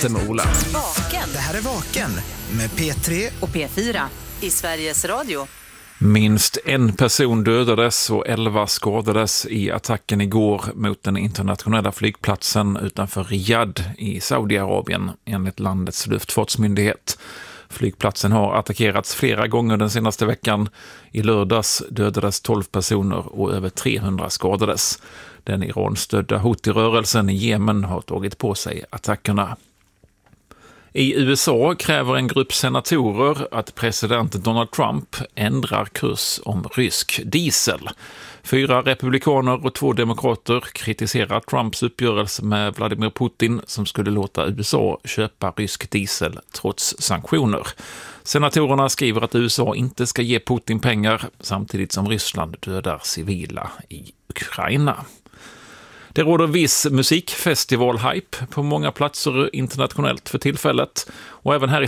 inte med Ola. Vaken. Det här är Vaken med P3 och P4 i Sveriges Radio. Minst en person dödades och 11 skadades i attacken igår mot den internationella flygplatsen utanför Riyadh i Saudiarabien enligt landets luftfartsmyndighet. Flygplatsen har attackerats flera gånger den senaste veckan. I lördags dödades 12 personer och över 300 skadades. Den Iran-stödda Houthi-rörelsen i Jemen har tagit på sig attackerna. I USA kräver en grupp senatorer att president Donald Trump ändrar kurs om rysk diesel. 4 republikaner och 2 demokrater kritiserar Trumps uppgörelse med Vladimir Putin som skulle låta USA köpa rysk diesel trots sanktioner. Senatorerna skriver att USA inte ska ge Putin pengar samtidigt som Ryssland dödar civila i Ukraina. Det råder viss musikfestival-hype på många platser internationellt för tillfället och även här i